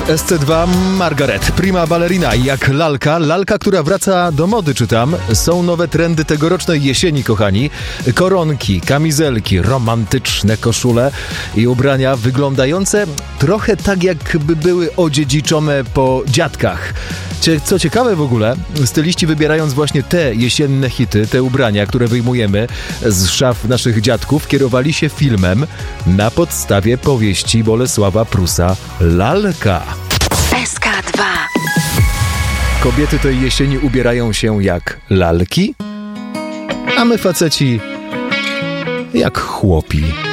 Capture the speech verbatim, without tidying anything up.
W S C dwa Margaret, prima ballerina, jak lalka, lalka, która wraca do mody, czytam. Są nowe trendy tegorocznej jesieni, kochani. Koronki, kamizelki, romantyczne koszule i ubrania wyglądające trochę tak, jakby były odziedziczone po dziadkach. Co ciekawe w ogóle, styliści wybierając właśnie te jesienne hity, te ubrania, które wyjmujemy z szaf naszych dziadków, kierowali się filmem na podstawie powieści Bolesława Prusa Lalka. S K dwa. Kobiety tej jesieni ubierają się jak lalki, a my faceci jak chłopi.